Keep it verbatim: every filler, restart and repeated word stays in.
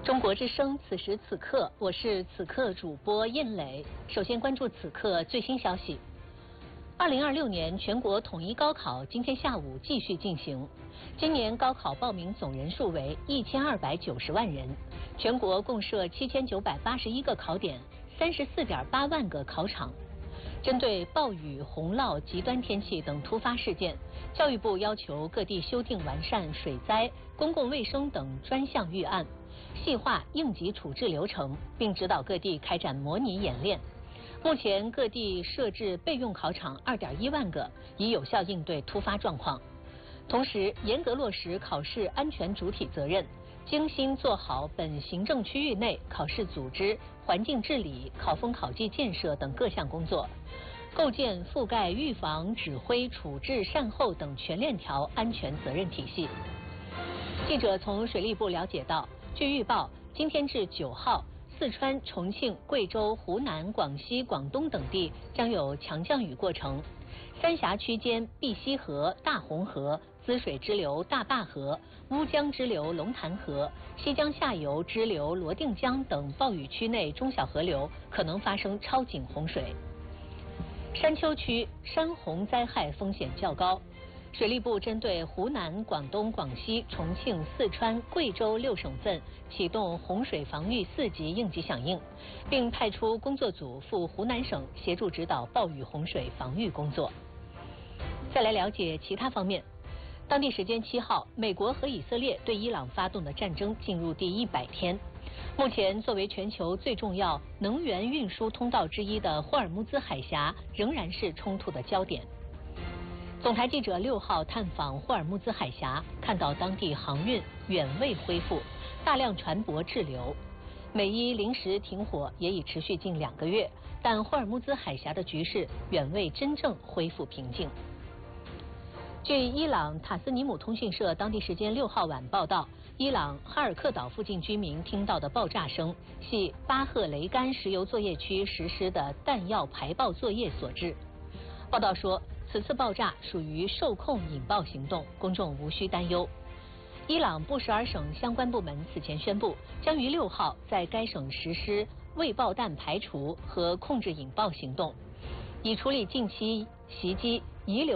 中国之声，此时此刻，我是此刻主播印磊。首先关注此刻最新消息。二零二六年全国统一高考今天下午继续进行。今年高考报名总人数为一千二百九十万人，全国共设七千九百八十一个考点，三十四点八万个考场。针对暴雨、洪涝、极端天气等突发事件，教育部要求各地修订完善水灾、公共卫生等专项预案，细化应急处置流程，并指导各地开展模拟演练。目前各地设置备用考场二点一万个，以有效应对突发状况。同时，严格落实考试安全主体责任，精心做好本行政区域内考试组织、环境治理、考风考纪建设等各项工作，构建覆盖预防、指挥、处置、善后等全链条安全责任体系。记者从水利部了解到，据预报，今天至九号，四川、重庆、贵州、湖南、广西、广东等地将有强降雨过程。三峡区间碧溪河、大洪河、滋水支流大坝河、乌江支流龙潭河、西江下游支流罗定江等暴雨区内中小河流可能发生超警洪水。山丘区山洪灾害风险较高，水利部针对湖南、广东、广西、重庆、四川、贵州六省份启动洪水防御四级应急响应，并派出工作组赴湖南省协助指导暴雨洪水防御工作。再来了解其他方面。当地时间七号，美国和以色列对伊朗发动的战争进入第一百天。目前，作为全球最重要能源运输通道之一的霍尔木兹海峡仍然是冲突的焦点。总台记者六号探访霍尔木兹海峡，看到当地航运远未恢复，大量船舶滞留。美伊临时停火也已持续近两个月，但霍尔木兹海峡的局势远未真正恢复平静。据伊朗塔斯尼姆通讯社当地时间六号晚报道，伊朗哈尔克岛附近居民听到的爆炸声系巴赫雷干石油作业区实施的弹药排爆作业所致。报道说，此次爆炸属于受控引爆行动，公众无需担忧。伊朗布什尔省相关部门此前宣布，将于六号在该省实施未爆弹排除和控制引爆行动，以处理近期袭击遗留